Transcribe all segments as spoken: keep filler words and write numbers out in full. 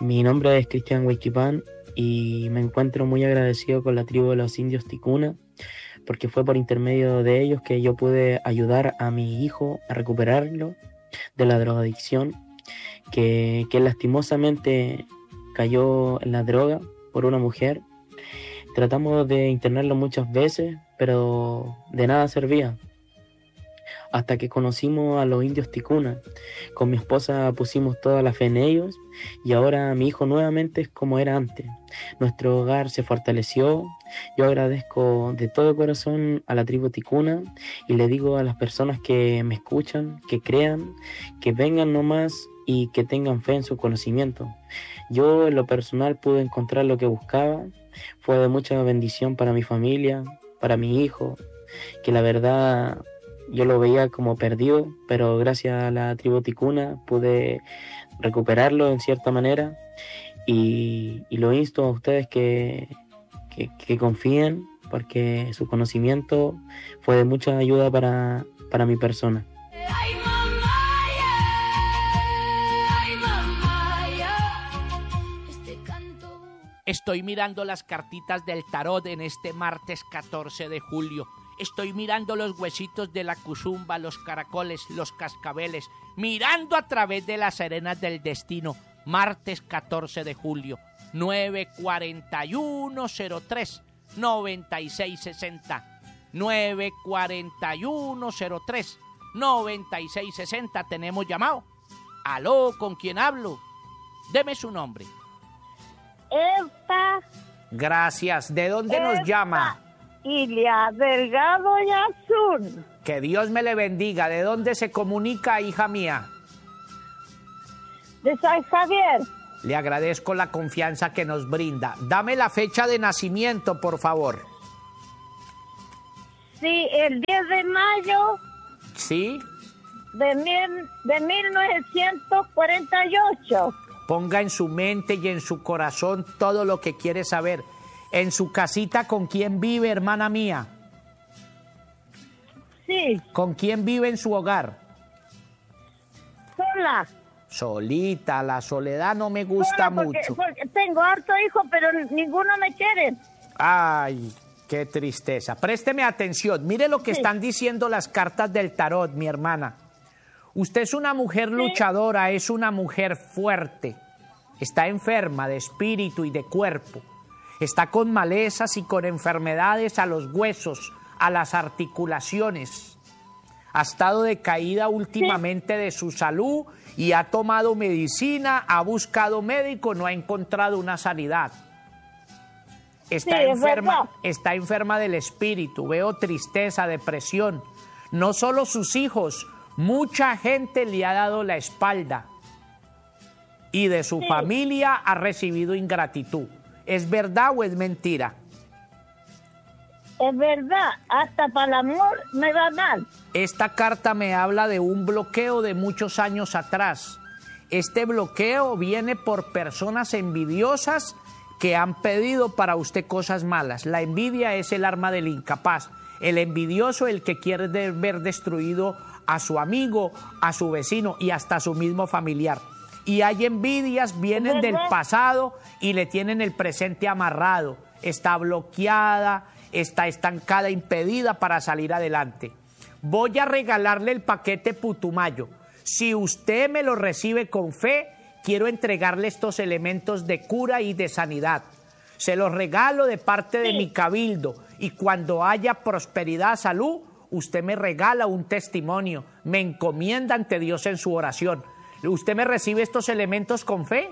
Mi nombre es Cristian Huayquipán y me encuentro muy agradecido con la tribu de los indios Ticuna, porque fue por intermedio de ellos que yo pude ayudar a mi hijo a recuperarlo de la drogadicción, que, que lastimosamente cayó en la droga por una mujer. Tratamos de internarlo muchas veces, pero de nada servía. Hasta que conocimos a los indios Ticuna. Con mi esposa pusimos toda la fe en ellos y ahora mi hijo nuevamente es como era antes. Nuestro hogar se fortaleció. Yo agradezco de todo corazón a la tribu Ticuna y le digo a las personas que me escuchan, que crean, que vengan nomás y que tengan fe en su conocimiento. Yo en lo personal pude encontrar lo que buscaba. Fue de mucha bendición para mi familia, para mi hijo, que la verdad yo lo veía como perdido, pero gracias a la tribu Ticuna pude recuperarlo en cierta manera y, y lo insto a ustedes que, que, que confíen, porque su conocimiento fue de mucha ayuda para, para mi persona. Estoy mirando las cartitas del tarot en este martes catorce de julio. Estoy mirando los huesitos de la cuzumba, los caracoles, los cascabeles, mirando a través de las arenas del destino. Martes catorce de julio, nueve cuarenta y uno cero tres noventa y seis sesenta. nueve cuarenta y uno cero tres noventa y seis sesenta. Tenemos llamado. Aló, ¿con quién hablo? Deme su nombre. Esta. Gracias. ¿De dónde esta. nos llama? Ilia Delgado y Azul. Que Dios me le bendiga. ¿De dónde se comunica, hija mía? De San Javier. Le agradezco la confianza que nos brinda. Dame la fecha de nacimiento, por favor. Sí, el diez de mayo. ¿Sí? De, mil, de mil novecientos cuarenta y ocho. Ponga en su mente y en su corazón todo lo que quiere saber. En su casita, ¿con quién vive, hermana mía? Sí. ¿Con quién vive en su hogar? Sola. Solita, la soledad no me gusta Sola porque, mucho. Porque tengo harto hijo, pero ninguno me quiere. Ay, qué tristeza. Présteme atención. Mire lo que sí. están diciendo las cartas del tarot, mi hermana. Usted es una mujer sí. luchadora, es una mujer fuerte. Está enferma de espíritu y de cuerpo. Está con malezas y con enfermedades a los huesos, a las articulaciones. Ha estado decaída últimamente sí. de su salud y ha tomado medicina, ha buscado médico, no ha encontrado una sanidad. Está sí, enferma, está enferma del espíritu, veo tristeza, depresión. No solo sus hijos, mucha gente le ha dado la espalda y de su sí. familia ha recibido ingratitud. ¿Es verdad o es mentira? Es verdad, hasta para el amor me va mal. Esta carta me habla de un bloqueo de muchos años atrás. Este bloqueo viene por personas envidiosas que han pedido para usted cosas malas. La envidia es el arma del incapaz. El envidioso, el que quiere ver destruido a su amigo, a su vecino y hasta a su mismo familiar. Y hay envidias, vienen del pasado y le tienen el presente amarrado. Está bloqueada, está estancada, impedida para salir adelante. Voy a regalarle el paquete Putumayo. Si usted me lo recibe con fe, quiero entregarle estos elementos de cura y de sanidad. Se los regalo de parte de mi cabildo y cuando haya prosperidad, salud, usted me regala un testimonio, me encomienda ante Dios en su oración. ¿Usted me recibe estos elementos con fe?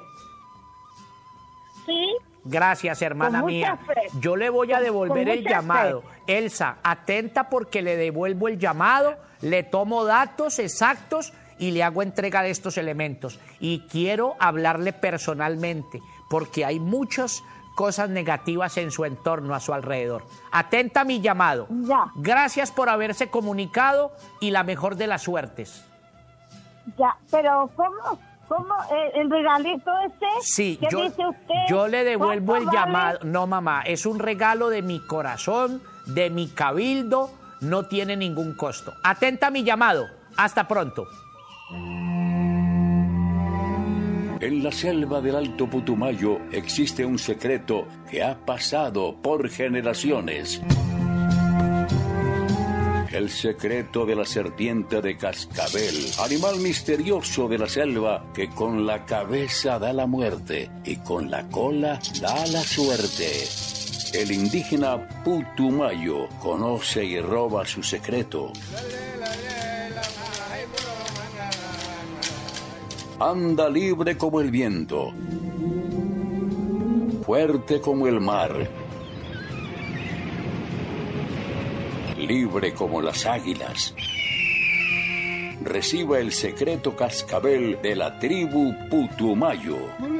Sí. Gracias, hermana mía. Fe. Yo le voy a devolver el llamado. Fe. Elsa, atenta porque le devuelvo el llamado, le tomo datos exactos y le hago entrega de estos elementos. Y quiero hablarle personalmente porque hay muchas cosas negativas en su entorno, a su alrededor. Atenta a mi llamado. Ya. Gracias por haberse comunicado y la mejor de las suertes. Ya, pero ¿cómo? ¿Cómo? ¿El regalito ese? Sí, ¿Qué yo, dice usted? yo le devuelvo el vale? llamado. No, mamá, es un regalo de mi corazón, de mi cabildo, no tiene ningún costo. Atenta a mi llamado. Hasta pronto. En la selva del Alto Putumayo existe un secreto que ha pasado por generaciones. El secreto de la serpiente de cascabel, animal misterioso de la selva que con la cabeza da la muerte y con la cola da la suerte. El indígena Putumayo conoce y roba su secreto. Anda libre como el viento, fuerte como el mar, libre como las águilas. Reciba el secreto cascabel de la tribu Putumayo.